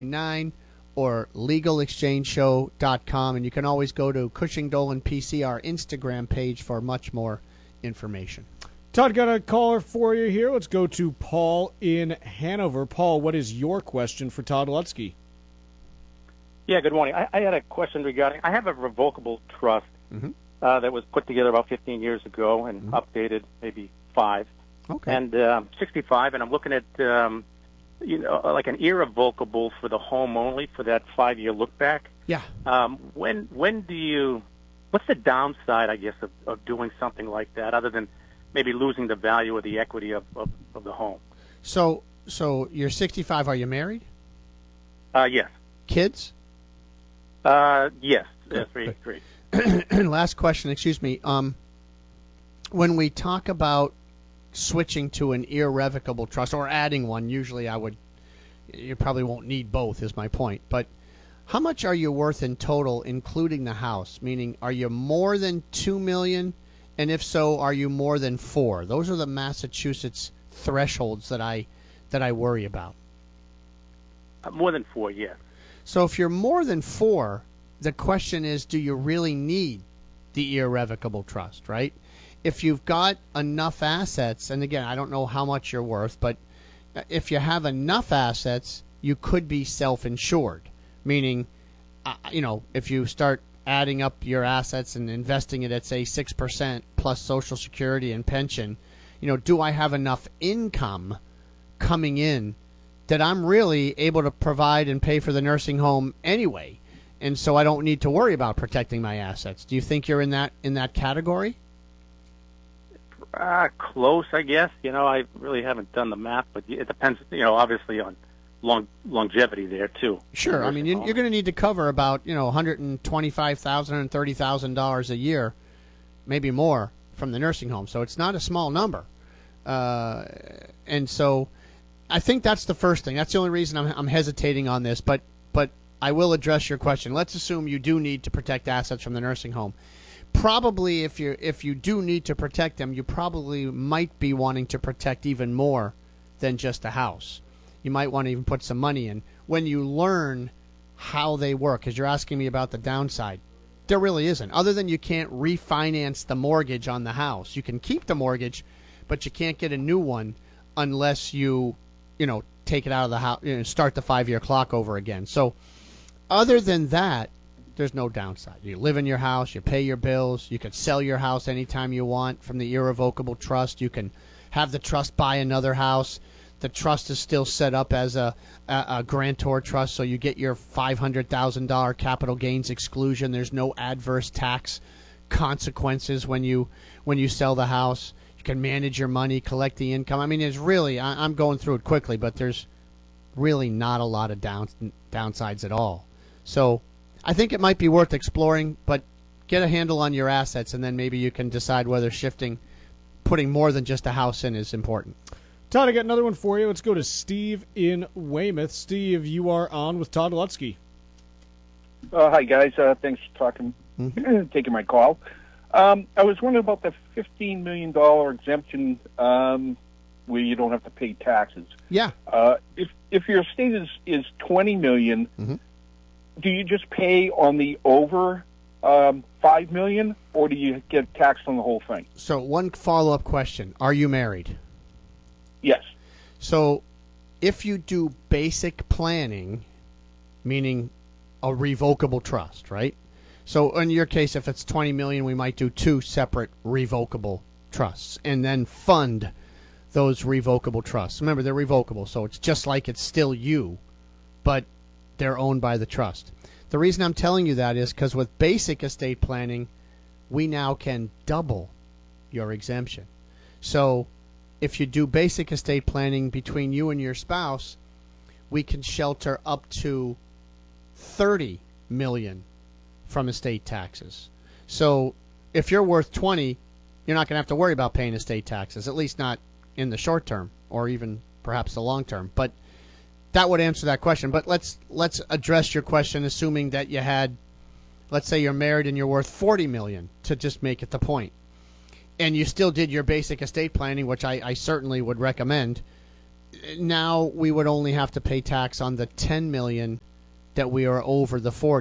9 or legalexchangeshow.com, and you can always go to Cushing Dolan PC, our Instagram page, for much more information. Todd, got a caller for you here. Let's go to Paul in Hanover. Paul, what is your question for Todd Lutzke? Yeah, good morning. I had a question regarding, I have a revocable trust that was put together about 15 years ago and updated maybe 5. Okay. And 65, and I'm looking at, like an irrevocable for the home only for that 5-year look back. Yeah. When do you, what's the downside, I guess, of doing something like that other than maybe losing the value of the equity of the home? So you're 65. Are you married? Yes. Kids? Yes. Three. Last question, excuse me. When we talk about switching to an irrevocable trust or adding one, usually you probably won't need both, is my point. But how much are you worth in total, including the house? Meaning, are you more than $2 million? And if so, are you more than 4? Those are the Massachusetts thresholds that I worry about. More than 4, yes. So if you're more than 4, the question is, do you really need the irrevocable trust, right? If you've got enough assets, and again, I don't know how much you're worth, but if you have enough assets, you could be self-insured, meaning, if you start adding up your assets and investing it at, say, 6% plus Social Security and pension, do I have enough income coming in that I'm really able to provide and pay for the nursing home anyway, and so I don't need to worry about protecting my assets? Do you think you're in that category? Close, I guess. I really haven't done the math, but it depends, obviously on longevity there too. Sure. I mean, you're going to need to cover about, $125,000 and $30,000 a year, maybe more, from the nursing home. So it's not a small number. And so I think that's the first thing. That's the only reason I'm hesitating on this. But I will address your question. Let's assume you do need to protect assets from the nursing home. Probably if you do need to protect them, you probably might be wanting to protect even more than just a house. You might want to even put some money in. When you learn how they work, because you're asking me about the downside, there really isn't. Other than you can't refinance the mortgage on the house. You can keep the mortgage, but you can't get a new one unless you take it out of the house, start the 5-year clock over again. So other than that, there's no downside. You live in your house, you pay your bills, you can sell your house anytime you want from the irrevocable trust. You can have the trust buy another house. The trust is still set up as a grantor trust, so you get your $500,000 capital gains exclusion. There's no adverse tax consequences when you sell the house. You can manage your money, collect the income. I mean, there's really, I'm going through it quickly, but there's really not a lot of downsides at all. So I think it might be worth exploring, but get a handle on your assets, and then maybe you can decide whether putting more than just a house in is important. Todd, I got another one for you. Let's go to Steve in Weymouth. Steve, you are on with Todd Lutzke. Hi, guys. Thanks for taking my call. I was wondering about the $15 million exemption where you don't have to pay taxes. Yeah. If your estate is $20 million, do you just pay on the over $5 million, or do you get taxed on the whole thing? So one follow-up question. Are you married? Yes. So if you do basic planning, meaning a revocable trust, right? So in your case, if it's $20 million, we might do 2 separate revocable trusts and then fund those revocable trusts. Remember, they're revocable, so it's just like it's still you, but they're owned by the trust. The reason I'm telling you that is because with basic estate planning, we now can double your exemption. So if you do basic estate planning between you and your spouse, we can shelter up to $30 million from estate taxes. So if you're worth 20, you're not going to have to worry about paying estate taxes, at least not in the short term or even perhaps the long term. But that would answer that question. But let's address your question, assuming that you had, let's say you're married and you're worth $40 million, to just make it the point. And you still did your basic estate planning, which I certainly would recommend. now we would only have to pay tax on the $10 million that we are over the 40.